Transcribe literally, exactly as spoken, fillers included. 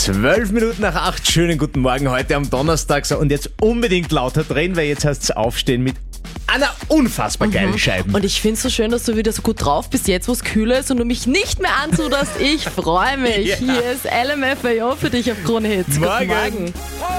Zwölf Minuten nach acht, schönen guten Morgen heute am Donnerstag. So, und jetzt unbedingt lauter drehen, weil jetzt heißt es aufstehen mit einer unfassbar geilen Mhm. Scheibe. Und ich finde es so schön, dass du wieder so gut drauf bist, jetzt wo es kühl ist und du mich nicht mehr anzudarfst. Ich freue mich. Ja. Hier ist L M F A O für dich auf Krone Hits. Guten Morgen. Morgen.